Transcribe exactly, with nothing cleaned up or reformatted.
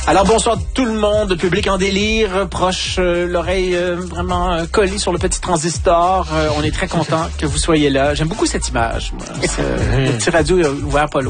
Alors bonsoir tout le monde, public en délire, proche, euh, l'oreille euh, vraiment euh, collée sur le petit transistor. Euh, on est très content que vous soyez là. J'aime beaucoup cette image, moi. C'est, le petit radio ouvert pas loin.